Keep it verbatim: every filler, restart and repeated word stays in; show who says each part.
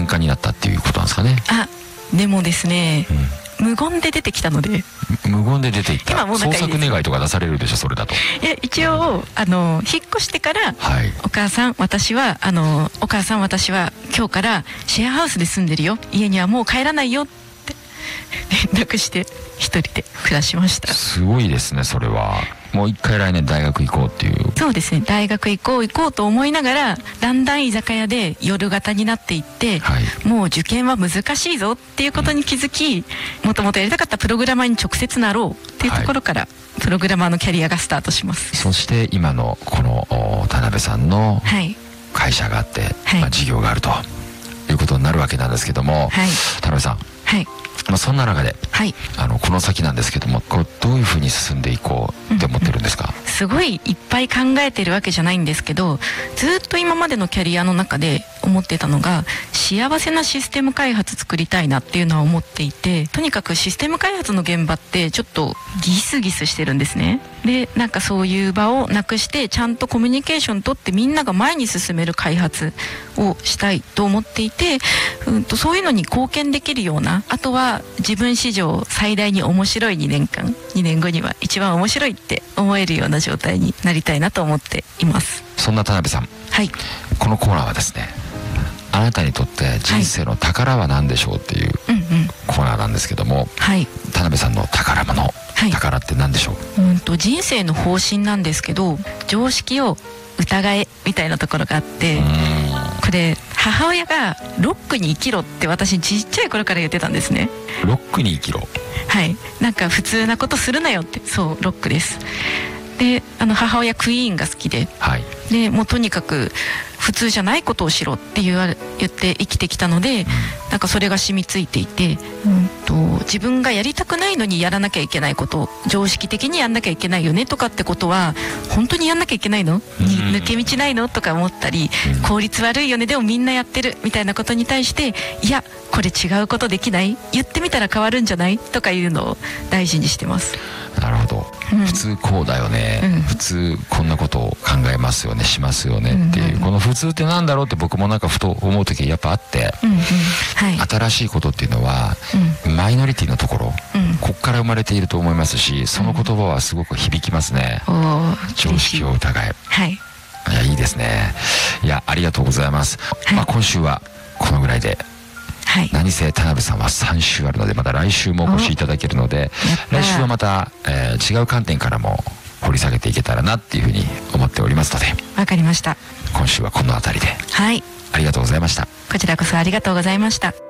Speaker 1: 感になったっていうことなんですかね。
Speaker 2: あ、でもですね、
Speaker 1: うん、
Speaker 2: 無言で出てきたので、
Speaker 1: 無言で出ていった。
Speaker 2: 今もう仲いいです。
Speaker 1: 捜索願いとか出されるでしょ、それだと。
Speaker 2: いや、一応あの引っ越してから、
Speaker 1: はい、
Speaker 2: お母さん私はあのお母さん私は今日からシェアハウスで住んでるよ、家にはもう帰らないよって連絡して一人で暮らしました。
Speaker 1: すごいですね、それは。もう一回来年大学行こうっていう。
Speaker 2: そうですね、大学行こう行こうと思いながら、だんだん居酒屋で夜型になっていって、はい、もう受験は難しいぞっていうことに気づき、もともとやりたかったプログラマーに直接なろうっていうところから、はい、プログラマーのキャリアがスタートします。
Speaker 1: そして今のこの田辺さんの会社があって、はい、まあ、事業があるということになるわけなんですけども、はい、田辺さん、はい、まあ、そんな中で、はい、あのこの先なんですけども、こうどういうふうに進んでいこうって思ってるんですか？
Speaker 2: うんうん、すごいいっぱい考えてるわけじゃないんですけど、ずっと今までのキャリアの中で思ってたのが、幸せなシステム開発作りたいなっていうのは思っていて、とにかくシステム開発の現場ってちょっとギスギスしてるんですね。で、なんかそういう場をなくして、ちゃんとコミュニケーションとってみんなが前に進める開発をしたいと思っていて、うんとそういうのに貢献できるような、あとは自分史上最大に面白いにねんかん、にねんごには一番面白いって思えるような状態になりたいなと思っています。
Speaker 1: そんな田辺さん、はい、このコーナーはですね、あなたにとって人生の宝は何でしょうっていうコーナーなんですけども、はい、田辺さんの宝物、はい、宝って何でしょう？
Speaker 2: うんと人生の方針なんですけど、常識を疑えみたいなところがあって、これ母親がロックに生きろって私ちっちゃい頃から言ってたんですね。
Speaker 1: ロックに生きろ。
Speaker 2: はい、なんか普通なことするなよって。そう、ロックです。で、あの母親クイーンが好きで、はい、でもうとにかく普通じゃないことをしろって言われ言って生きてきたので、うん、なんかそれが染みついていて、うんと自分がやりたくないのにやらなきゃいけないこと、常識的にやんなきゃいけないよねとかってことは本当にやんなきゃいけないの、うん、抜け道ないのとか思ったり、うん、効率悪いよね、でもみんなやってるみたいなことに対して、いやこれ違うことできない、言ってみたら変わるんじゃないとかいうのを大事にしてます。
Speaker 1: なるほど、うん、普通こうだよね、うん、普通こんなことを考えますよね、しますよねっていう、うんうん、この普通ってなんだろうって僕もなんかふと思う時やっぱあって、うんうん、はい、新しいことっていうのは、うん、マイノリティのところ、うん、こっから生まれていると思いますし、その言葉はすごく響きますね、うん、常識を疑え、はい、いやいいですね。いやありがとうございます、はい、まあ、今週はこのぐらいで、はい、何せ田辺さんはさん週あるので、また来週もお越しいただけるので、来週はまた、えー、違う観点からも掘り下げていけたらなっていうふうに思っておりますので。
Speaker 2: わかりました。
Speaker 1: 今週はこの辺りで、はい、ありがとうございました。
Speaker 2: こちらこそありがとうございました。